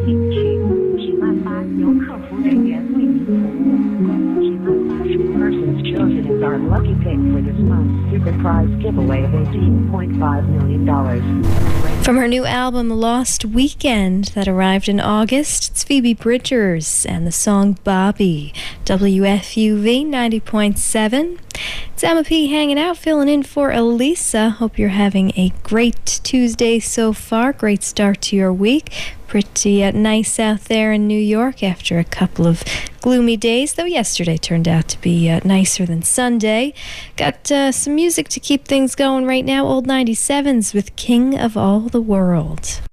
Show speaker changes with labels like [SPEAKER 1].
[SPEAKER 1] 景区，请按8由客服人员为您服务。请按8 persons chosen as our lucky pick for this month's super prize giveaway of $18.5 million.
[SPEAKER 2] From her new album Lost Weekend that arrived in August, it's Phoebe Bridgers and the song Bobby. WFUV 90.7. It's Emma P hanging out, filling in for Elisa. Hope you're having a great Tuesday so far. Great start to your week. Pretty nice out there in New York after a couple of gloomy days, though yesterday turned out to be nicer than Sunday. Got some music to keep things going right now. Old 97s with King of All the World.